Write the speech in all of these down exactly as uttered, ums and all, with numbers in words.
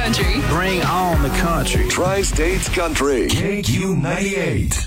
country. Bring on the country. Tri-States Country. K Q ninety-eight.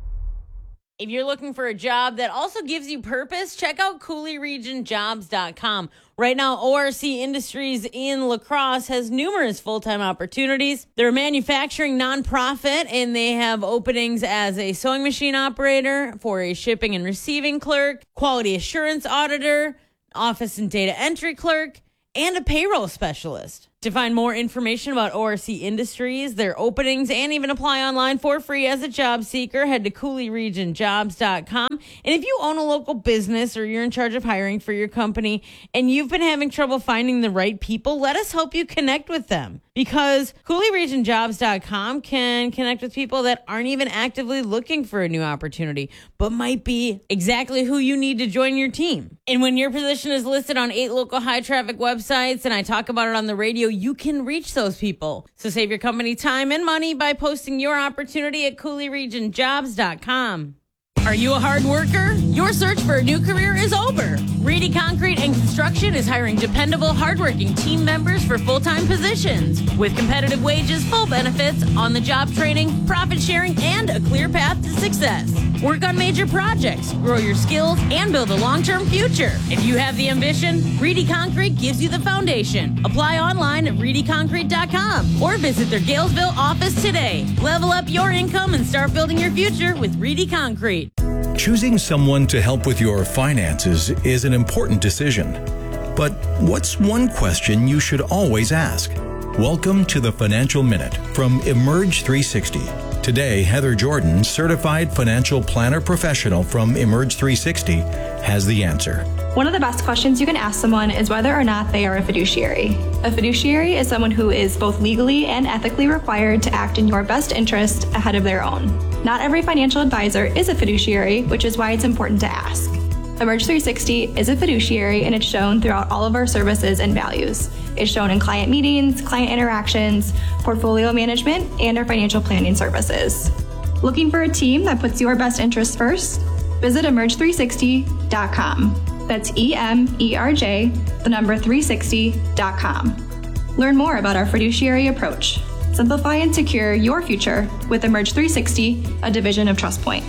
If you're looking for a job that also gives you purpose, check out Cooley Region Jobs dot com. Right now, O R C Industries in La Crosse has numerous full-time opportunities. They're a manufacturing nonprofit, and they have openings as a sewing machine operator, for a shipping and receiving clerk, quality assurance auditor, office and data entry clerk, and a payroll specialist. To find more information about O R C Industries, their openings, and even apply online for free as a job seeker, head to Cooley Region Jobs dot com. And if you own a local business or you're in charge of hiring for your company and you've been having trouble finding the right people, let us help you connect with them. Because Cooley Region Jobs dot com can connect with people that aren't even actively looking for a new opportunity, but might be exactly who you need to join your team. And when your position is listed on eight local high-traffic websites, and I talk about it on the radio, you can reach those people. So save your company time and money by posting your opportunity at Cooley Region Jobs dot com. Are you a hard worker? Your search for a new career is over. Reedy Concrete and Construction is hiring dependable, hardworking team members for full-time positions with competitive wages, full benefits, on-the-job training, profit sharing, and a clear path to success. Work on major projects, grow your skills, and build a long-term future. If you have the ambition, Reedy Concrete gives you the foundation. Apply online at reedy concrete dot com or visit their Galesville office today. Level up your income and start building your future with Reedy Concrete. Choosing someone to help with your finances is an important decision. But what's one question you should always ask? Welcome to the Financial Minute from Emerge three sixty. Today, Heather Jordan, certified financial planner professional from Emerge three sixty, has the answer. One of the best questions you can ask someone is whether or not they are a fiduciary. A fiduciary is someone who is both legally and ethically required to act in your best interest ahead of their own. Not every financial advisor is a fiduciary, which is why it's important to ask. Emerge three sixty is a fiduciary, and it's shown throughout all of our services and values. It's shown in client meetings, client interactions, portfolio management, and our financial planning services. Looking for a team that puts your best interests first? Visit emerge three sixty dot com. That's E M E R J, the number three sixty dot com. Learn more about our fiduciary approach. Simplify and secure your future with Emerge three sixty, a division of TrustPoint.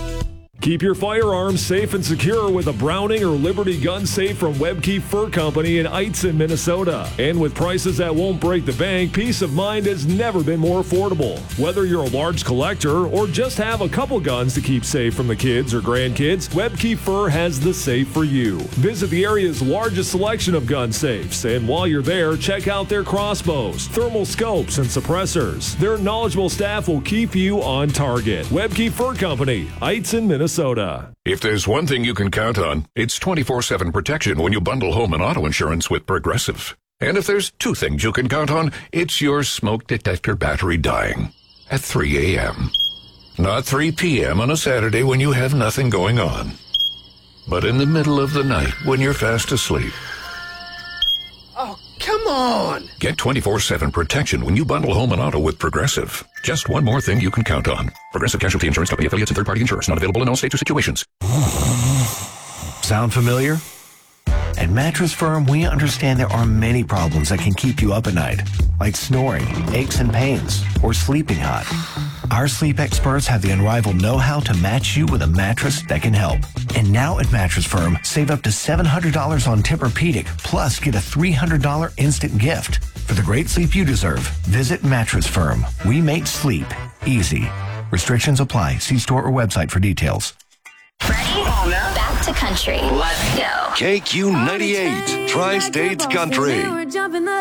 Keep your firearms safe and secure with a Browning or Liberty gun safe from Webke Fur Company in Eitzen, Minnesota. And with prices that won't break the bank, peace of mind has never been more affordable. Whether you're a large collector or just have a couple guns to keep safe from the kids or grandkids, Webke Fur has the safe for you. Visit the area's largest selection of gun safes, and while you're there, check out their crossbows, thermal scopes, and suppressors. Their knowledgeable staff will keep you on target. Webke Fur Company, Eitzen, Minnesota. If there's one thing you can count on, it's twenty-four seven protection when you bundle home and auto insurance with Progressive. And if there's two things you can count on, it's your smoke detector battery dying at three a.m. Not three p.m. on a Saturday when you have nothing going on, but in the middle of the night when you're fast asleep. Oh, come on! Get twenty-four seven protection when you bundle home and auto with Progressive. Just one more thing you can count on. Progressive Casualty Insurance Company affiliates and third-party insurers. Not available in all states or situations. Sound familiar? At Mattress Firm, we understand there are many problems that can keep you up at night, like snoring, aches and pains, or sleeping hot. Our sleep experts have the unrivaled know-how to match you with a mattress that can help. And now at Mattress Firm, save up to seven hundred dollars on Tempur-Pedic, plus get a three hundred dollars instant gift. For the great sleep you deserve, visit Mattress Firm. We make sleep easy. Restrictions apply. See store or website for details. Ready? Back to country. Let's go. K Q ninety-eight, Tri-States Country.